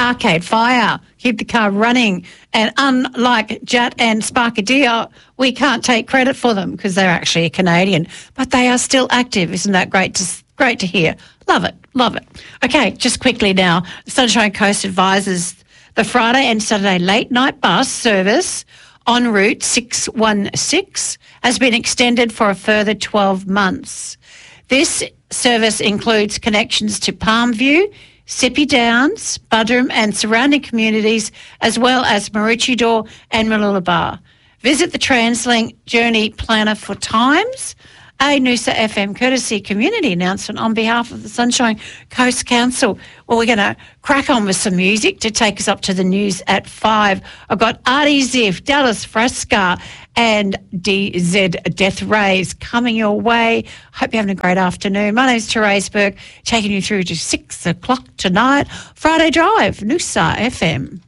Arcade Fire, keep the car running. And unlike Jat and Sparkadia, we can't take credit for them because they're actually a Canadian, but they are still active. Isn't that great to hear? Love it, love it. Okay, just quickly now, Sunshine Coast advises the Friday and Saturday late night bus service on Route 616 has been extended for a further 12 months. This service includes connections to Palmview, Sippy Downs, Buderim and surrounding communities, as well as Maroochydore and Mooloolaba. Visit the TransLink Journey Planner for times. A Noosa FM courtesy community announcement on behalf of the Sunshine Coast Council. Well, we're going to crack on with some music to take us up to the news at 5. I've got Artie Ziff, Dallas Fresca and DZ Death Rays coming your way. Hope you're having a great afternoon. My name's Therese Burke, taking you through to 6 o'clock tonight. Friday Drive, Noosa FM.